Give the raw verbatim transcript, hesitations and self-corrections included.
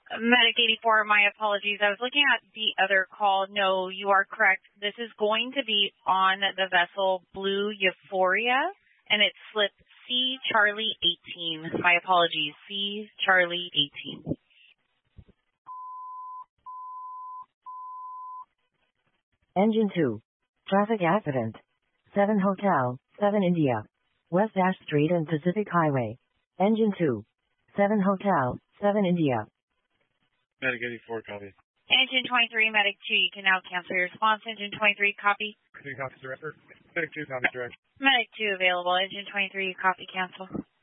Medic eighty-four, my apologies. I was looking at the other call. No, you are correct. This is going to be on the vessel Blue Euphoria, and it's slip C Charlie eighteen. My apologies, C Charlie eighteen. Engine two. Traffic accident. seven Hotel, seven India. West Ash Street and Pacific Highway. Engine two. seven Hotel, seven India. Medic eighty-four, copy. Engine twenty-three, Medic two, you can now cancel your response. Engine twenty-three, copy. Copy, director. Medic two, copy, direct. Medic two available. Engine twenty-three, copy, cancel.